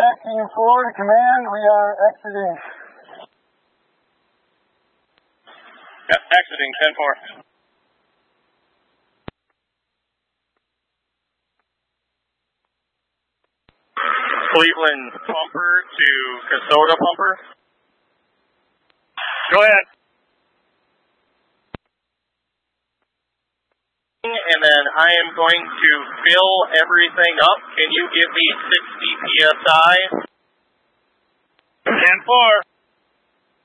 Attack Team 4 to command, we are exiting. Exiting 10-4. Cleveland pumper to Kasota pumper. Go ahead. And then I am going to fill everything up. Can you give me 60 PSI? 10-4.